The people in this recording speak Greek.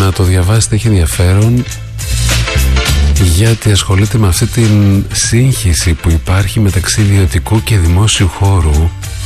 να το διαβάσετε, έχει ενδιαφέρον, γιατί ασχολείται με αυτή την σύγχυση που υπάρχει μεταξύ ιδιωτικού και δημόσιου χώρου